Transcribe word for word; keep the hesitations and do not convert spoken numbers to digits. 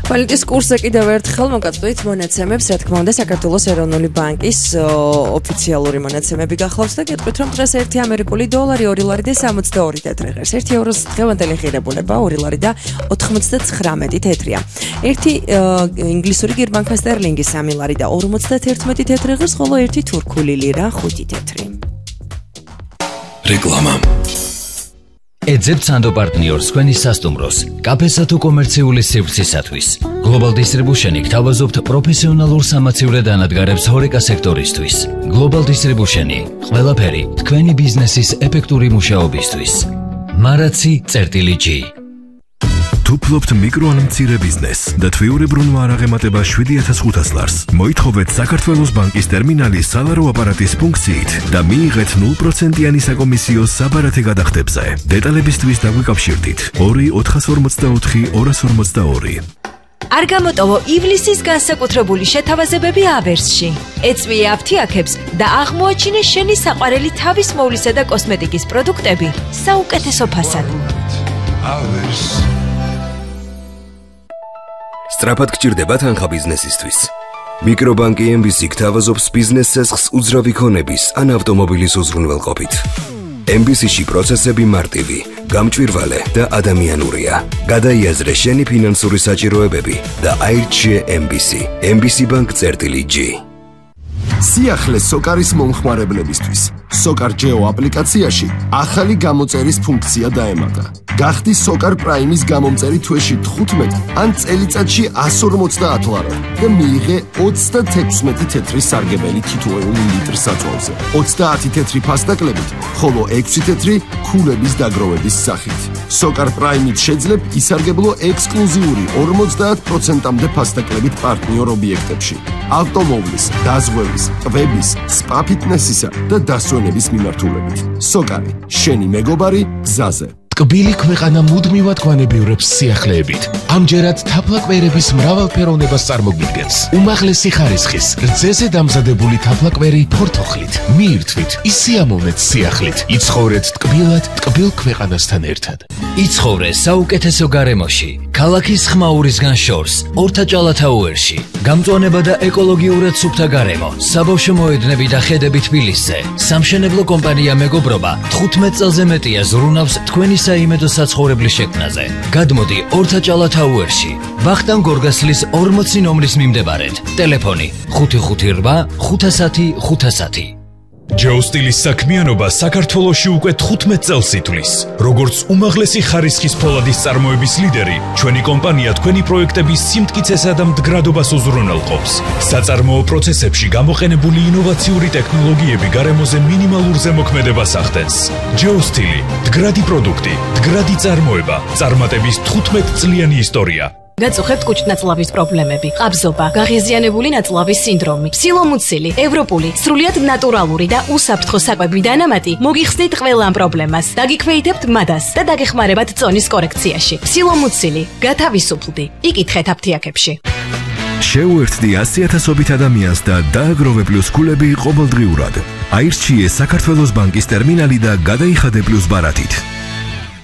ვალუტის კურსზე კიდევ ერთხელ მოგაწვდით მონაცემებს, რა თქმა უნდა, საქართველოს ეროვნული ბანკის ოფიციალური მონაცემები გახლავს და გეტყვით, რომ დღეს ერთი ამერიკული დოლარი ორი ლარი და სამოცდაორი თეთრი ღერს, ერთი ევროს დღევანდელი ღირებულება ორი ლარი და ოთხმოცდათხრამეტი თეთრია. ერთი ინგლისური გერმანკა სტერლინგი სამი ლარი და ორმოცდათერთმეტი თეთრი ღერს, ხოლო ერთი თურქული ლირა ხუთი თეთრი. რეკლამა ეძებთ სანდო პარტნიორს თქვენი სასტუმროს, კაფესა თუ კომერციული სივრცისათვის. Global Distribution-ი გთავაზობთ პროფესიონალურ სამაცივრე დანადგარებს ჰორეკა სექტორისთვის. Global Distribution-ი ყველაფერი თქვენი ბიზნესის ეფექტური მუშაობისთვის. მარაცი წერტილი G. თუ ფლობთ მიკრო ან მცირე ბიზნესს და თვიურებრუნვა არ აღემატება შვიდი ათას ხუთას ლარს, მოითხოვეთ საქართველოს ბანკის ტერმინალის სალარო აპარატის ფუნქციით და მიიღეთ ნულ პროცენტიანი საკომისიო საბარათე გადახდებზე. დეტალებისთვის დაგვიკავშირდით ორი ოთხას ორმოცდაოთხი ორას ორმოცდაორი. არ გამოტოვო ივლისის განსაკუთრებული შეთავაზებები ავერსში. ეწვიე აფთიაქებს და აღმოაჩინე შენი საყვარელი თავის მოვლისა და კოსმეტიკის პროდუქტები საუკეთესო ფასად. სწრაფად გჭირდება თანხა ბიზნესისთვის. მიკრობანკი ემ ბი სი გთავაზობს ბიზნეს ცესხს უძრავი ქონების ან ავტომობილის უზრუნველყოფით. ემ ბი სი-ში პროცესები მარტივი, გამჭვირვალე და ადამიანურია. გადაიაზრე შენი ფინანსური საჭიროებები და აირჩიე ემ ბი სი. ემ ბი სი ბანკ წერტილი G. სიახლე სოკარის მომხმარებლებისთვის. სოკარ ჯეო აპლიკაციაში ახალი გამოწერის ფუნქცია დაემატა. გახდი სოკარ პრაიმის გამომწერი თვეში თხუთმეტ ან წელიწადში ასს ორმოცდაათ ლარა და მიიღე ოცდათექვსმეტი თეთრი სარგებელი თითოეული ლიტრის საწვავზე. ოცდაათი თეთრი ფასდაკლებით, ხოლო ექვსი თეთრი ქულების დაგროვების სახით. სოკარ პრაიმით შეძლებ ისარგებლო ექსკლუზიური ორმოცდაათ პროცენტამდე ფასდაკლებით პარტნიორ ობიექტებში. ავტომობილის, დაზღვევის, ტბების, სპა ფიტნესისა და დასვენების მიმართულებით. სოკარი, შენი მეგობარი გზაზე. ტკბილი ქვეყანა მუდმივად გვანებიურებს სიახლეებით. ამჯერად თაფლაკვერების მრავალფეროვნებას წარმოგიდგენს. უმაღლესი ხარისხის, რძეზე დამზადებული თაფლაკვერი ფორთოხლით. მიირთვით, ისიამოვნეთ სიახლით. იცხოვრეთ ტკბილად, ტკბილ ქვეყანასთან ერთად. იცხოვრე საუკეთესო გარემოში, ქალაქის ხმაურისგან შორს, ორთაჭალათაუერში. გამწვანება და ეკოლოგიურად სუფთა გარემო, საბავშვო მოედნები და ხედები თბილისზე. სამშენებლო კომპანია მეგობრობა თხუთმეტ წელზე მეტია ზრუნავს თქვენი საიმედო საცხოვრებლის შექმნაზე. გადმოდი ორთაჭალათაუერში, ვახტანგ გორგასლის ორმოცი ნომრის მიმდებარედ. ტელეფონი ხუთი ხუთი რვა ხუთასათი ხუთასათი. ჯეო სტილის საქმიანობა საქართველოში უკვე თხუთმეტ წელს ითვლის. როგორც უმაღლესი ხარისხის ფოლადის წარმოების ლიდერი, ჩვენი კომპანია თქვენი პროექტების სიმტკიცესა და მდგრადობას უზრუნველყოფს. საწარმოო პროცესებში გამოყენებული ინოვაციური ტექნოლოგიები გარემოზე მინიმალურ ზემოქმედებას ახდენს. ჯეო სტილი, მდგრადი პროდუქტი, მდგრადი წარმოება, წარმატების თხუთმეტ წლიანი ისტორია. გაწუხებთ კუჭნაწლავის პრობლემები, ყაბზობა, გაღიზიანებული ნაწლავის სინდრომი, ფსილომუცილი, ევროპული, სრულიად ნატურალური და უსაფრთხო საკვები დანამატი მოგიხსნით ყველა ამ პრობლემას. დაგიქვეითებთ მადას და დაგეხმარებათ წონის კორექციაში. ფსილომუცილი, გათავისუფლდი, იკითხეთ აფთიაქებში. შეუერთდი ასი ათასობით ადამიანს და დააგროვე პლუს ქულები ყოველდღიურად. აირჩიე საქართველოს ბანკის ტერმინალი და გადაიხადე პლუს ბარათით.